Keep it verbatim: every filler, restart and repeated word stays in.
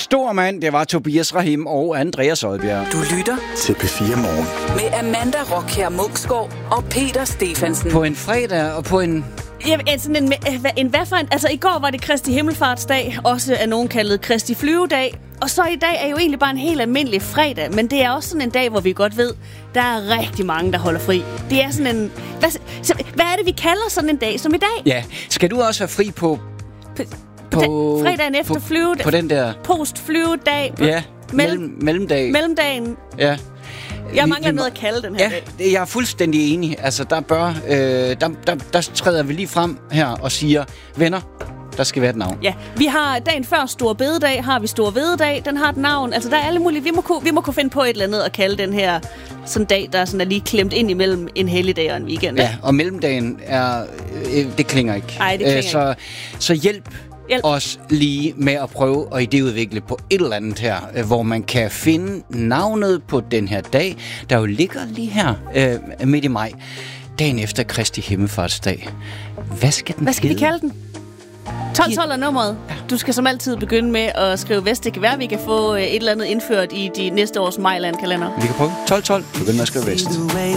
Stor mand, det var Tobias Rahim og Andreas Odbjerg. Du lytter til P fire Morgen med Amanda Rockher Munksgaard og Peter Stephensen. På en fredag og på en... Ja, sådan en, en, hvad for en... Altså, i går var det Kristi Himmelfartsdag, også af nogen kaldet Kristi Flyvedag. Og så i dag er jo egentlig bare en helt almindelig fredag, men det er også sådan en dag, hvor vi godt ved, der er rigtig mange, der holder fri. Det er sådan en... Hvad, så, hvad er det, vi kalder sådan en dag som i dag? Ja, skal du også have fri på... På, på fredagen efter på, flyvedag. På den der... Post-flyvedag. Ja, mellem, mellem, mellemdag. Mellemdagen. Ja. Jeg mangler noget at kalde den her ja, dag. Jeg er fuldstændig enig. Altså, der bør... Øh, der, der, der træder vi lige frem her og siger, venner, der skal være et navn. Ja, vi har dagen før Store Bededag, har vi Store Bededag, den har et navn. Altså, der er alle mulige... Vi må, kunne, vi må kunne finde på et eller andet at kalde den her sådan dag, der sådan er lige klemt ind imellem en helligdag og en weekend. Ja, og mellemdagen er... Øh, det klinger ikke. Nej, det klinger øh, så, så hjælp... Hjælp. Os lige med at prøve at idéudvikle på et eller andet her, hvor man kan finde navnet på den her dag, der jo ligger lige her øh, midt i maj, dagen efter Kristi Himmelfartsdag. Hvad skal den Hvad skal hedde? vi kalde den? tolv tolv er nummeret. Du skal som altid begynde med at skrive, hvis det kan være, vi kan få et eller andet indført i de næste års Majland-kalender. Vi kan prøve. tolv tolv. Begynd med at skrive vest.